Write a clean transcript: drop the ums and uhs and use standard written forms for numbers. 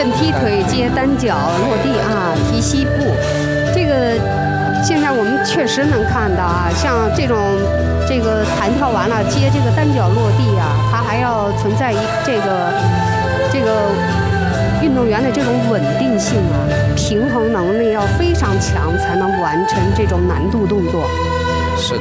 正踢腿接单脚落地啊，提膝步，这个现在我们确实能看到啊，像这个弹跳完了接这个单脚落地啊，它还要存在这个运动员的这种稳定性啊，平衡能力要非常强，才能完成这种难度动作。 是的，